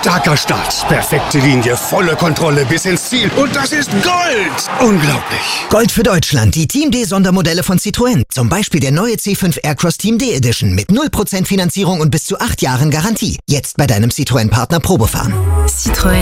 Starker Start, perfekte Linie, volle Kontrolle bis ins Ziel. Und das ist Gold! Unglaublich. Gold für Deutschland, die Team D-Sondermodelle von Citroën. Zum Beispiel der neue C5 Aircross Team D Edition mit 0% Finanzierung und bis zu 8 Jahren Garantie. Jetzt bei deinem Citroën-Partner Probefahren. Citroën.